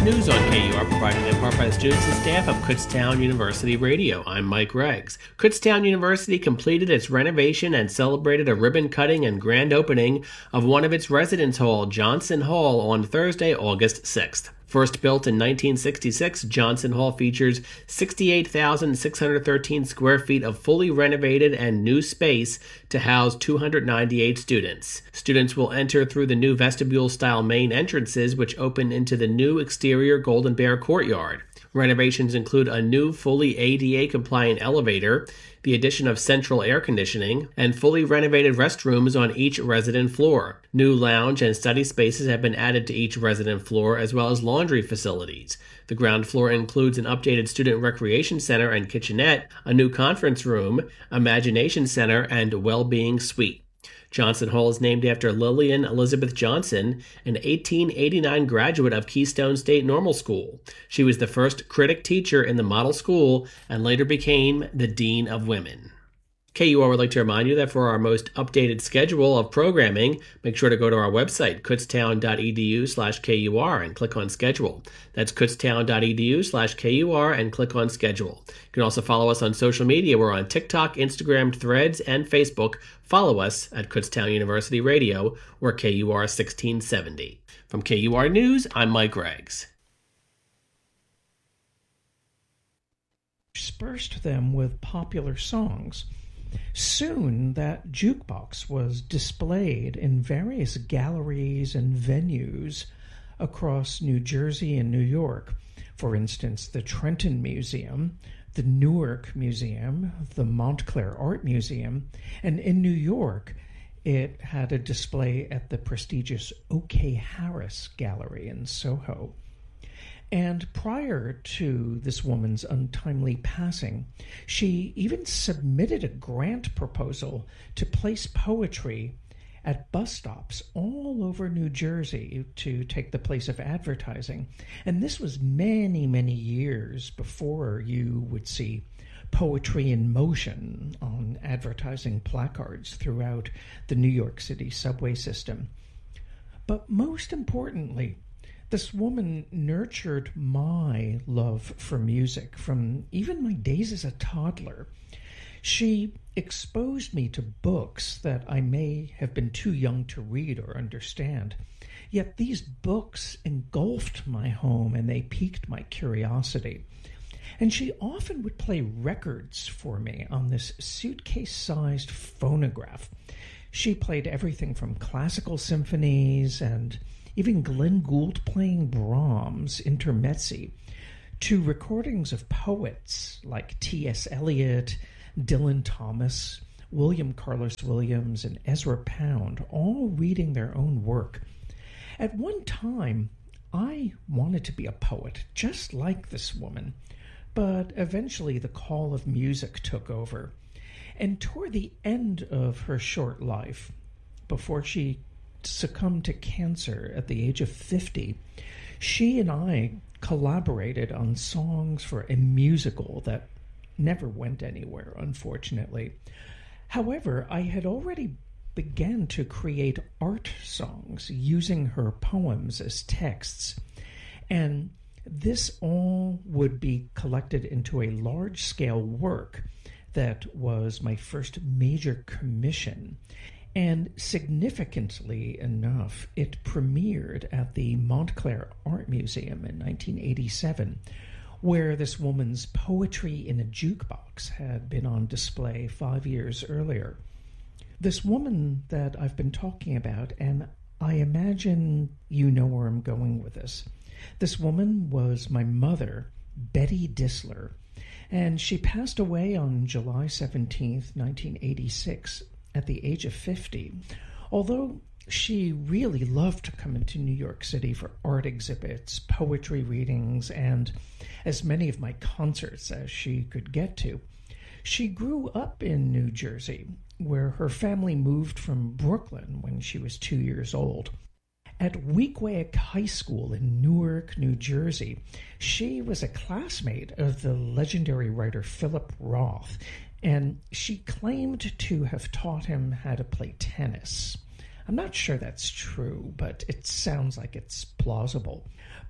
news on KUR, provided in part by the students and staff of Kutztown University Radio. I'm Mike Reggs. Kutztown University completed its renovation and celebrated a ribbon cutting and grand opening of one of its residence hall, Johnson Hall, on Thursday, August 6th. First built in 1966, Johnson Hall features 68,613 square feet of fully renovated and new space to house 298 students. Students will enter through the new vestibule-style main entrances, which open into the new exterior Golden Bear courtyard. Renovations include a new fully ADA-compliant elevator, the addition of central air conditioning, and fully renovated restrooms on each resident floor. New lounge and study spaces have been added to each resident floor, as well as laundry facilities. The ground floor includes an updated student recreation center and kitchenette, a new conference room, imagination center, and well-being suite. Johnson Hall is named after Lillian Elizabeth Johnson, an 1889 graduate of Keystone State Normal School. She was the first critic teacher in the model school and later became the Dean of Women. KUR would like to remind you that for our most updated schedule of programming, make sure to go to our website, kutztown.edu/KUR, and click on Schedule. That's kutztown.edu/KUR and click on Schedule. You can also follow us on social media. We're on TikTok, Instagram, Threads, and Facebook. Follow us at Kutztown University Radio or KUR 1670. From KUR News, I'm Mike Reggs. Dispersed them with popular songs. Soon, that jukebox was displayed in various galleries and venues across New Jersey and New York. For instance, the Trenton Museum, the Newark Museum, the Montclair Art Museum, and in New York, it had a display at the prestigious O.K. Harris Gallery in Soho. And prior to this woman's untimely passing, she even submitted a grant proposal to place poetry at bus stops all over New Jersey to take the place of advertising. And this was many, many years before you would see poetry in motion on advertising placards throughout the New York City subway system. But most importantly, this woman nurtured my love for music from even my days as a toddler. She exposed me to books that I may have been too young to read or understand. Yet these books engulfed my home and they piqued my curiosity. And she often would play records for me on this suitcase-sized phonograph. She played everything from classical symphonies and even Glenn Gould playing Brahms' Intermezzi, to recordings of poets like T.S. Eliot, Dylan Thomas, William Carlos Williams, and Ezra Pound, all reading their own work. At one time, I wanted to be a poet, just like this woman, but eventually the call of music took over. And toward the end of her short life, before she succumbed to cancer at the age of 50, she and I collaborated on songs for a musical that never went anywhere, unfortunately. However, I had already began to create art songs using her poems as texts, and this all would be collected into a large-scale work that was my first major commission. And significantly enough, it premiered at the Montclair Art Museum in 1987, where this woman's Poetry in a Jukebox had been on display 5 years earlier. This woman that I've been talking about, and I imagine you know where I'm going with this woman was my mother, Betty Disler, and she passed away on July 17th, 1986, at the age of 50, although she really loved to come into New York City for art exhibits, poetry readings, and as many of my concerts as she could get to. She grew up in New Jersey, where her family moved from Brooklyn when she was 2 years old. At Weequahic High School in Newark, New Jersey, she was a classmate of the legendary writer Philip Roth, and she claimed to have taught him how to play tennis. I'm not sure that's true, but it sounds like it's plausible. But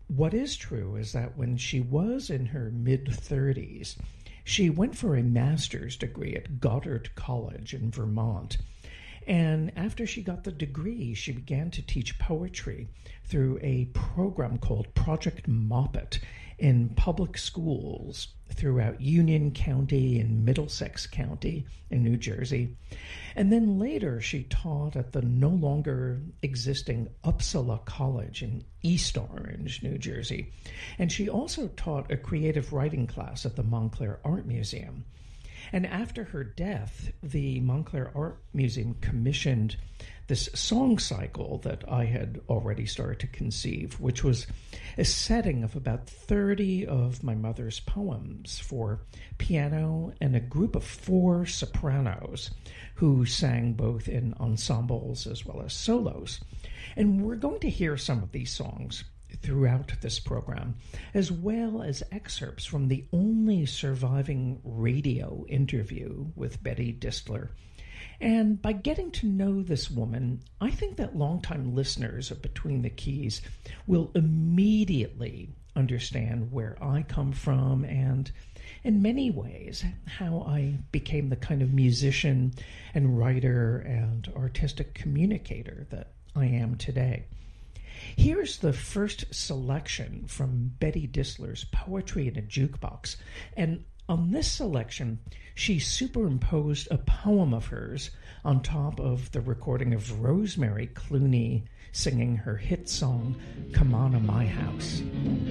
what is true is that when she was in her mid-30s, she went for a master's degree at Goddard College in Vermont. And after she got the degree, she began to teach poetry through a program called Project Moppet in public schools throughout Union County and Middlesex County in New Jersey. And then later she taught at the no longer existing Uppsala College in East Orange, New Jersey. And she also taught a creative writing class at the Montclair Art Museum. And after her death, the Montclair Art Museum commissioned this song cycle that I had already started to conceive, which was a setting of about 30 of my mother's poems for piano and a group of 4 sopranos who sang both in ensembles as well as solos. And we're going to hear some of these songs throughout this program, as well as excerpts from the only surviving radio interview with Betty Distler. And by getting to know this woman, I think that longtime listeners of Between the Keys will immediately understand where I come from and, in many ways, how I became the kind of musician and writer and artistic communicator that I am today. Here's the first selection from Betty Distler's Poetry in a Jukebox, and on this selection, she superimposed a poem of hers on top of the recording of Rosemary Clooney singing her hit song, Come On to My House.